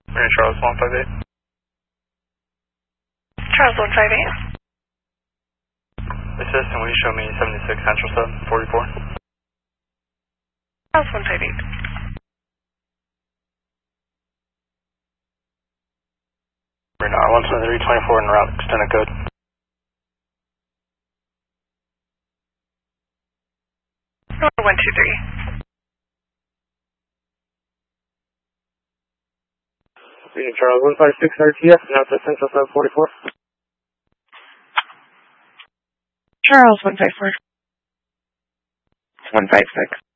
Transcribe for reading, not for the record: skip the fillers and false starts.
Charles 158. Charles 158. Assist, and will you show me 76 Central Sub 44? Charles 158. Renard 17324 en route, extended code. Number 123. Charles 156 RTS, now to Central Sub 44. Charles 154. 156.